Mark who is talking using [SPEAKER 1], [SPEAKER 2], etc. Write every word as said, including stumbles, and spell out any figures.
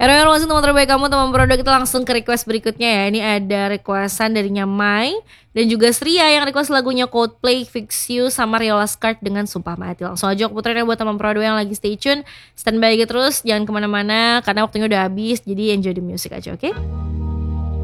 [SPEAKER 1] Halo halo langsung teman terbaik kamu, teman produk. Kita langsung ke request berikutnya ya. Ini ada requestan dari Nyamai dan juga Sria yang request lagunya Coldplay, Fix You sama Riola Skart dengan Sumpah Mati. Langsung aja aku puterin ya buat teman produk yang lagi stay tune. Standby aja terus, jangan kemana-mana karena waktunya udah habis. Jadi enjoy the music aja, oke? Okay?